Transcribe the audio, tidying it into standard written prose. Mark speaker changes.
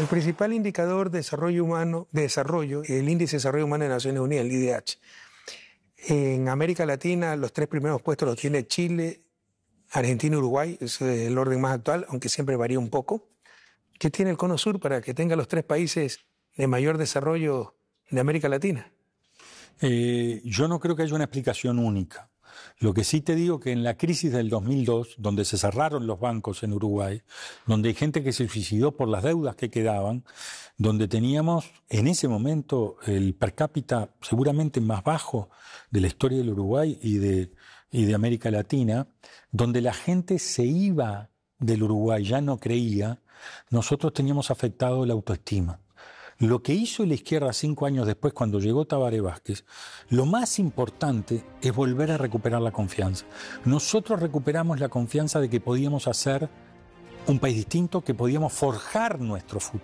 Speaker 1: El principal indicador de desarrollo humano, el Índice de Desarrollo Humano de Naciones Unidas, el IDH. En América Latina, los 3 primeros puestos los tiene Chile, Argentina y Uruguay, eso es el orden más actual, aunque siempre varía un poco. ¿Qué tiene el Cono Sur para que tenga los 3 países de mayor desarrollo de América Latina?
Speaker 2: Yo no creo que haya una explicación única. Lo que sí te digo que en la crisis del 2002, donde se cerraron los bancos en Uruguay, donde hay gente que se suicidó por las deudas que quedaban, donde teníamos en ese momento el per cápita seguramente más bajo de la historia del Uruguay y de América Latina, donde la gente se iba del Uruguay, ya no creía, nosotros teníamos afectado la autoestima. Lo que hizo la izquierda 5 años después, cuando llegó Tabaré Vázquez, lo más importante es volver a recuperar la confianza. Nosotros recuperamos la confianza de que podíamos hacer un país distinto, que podíamos forjar nuestro futuro.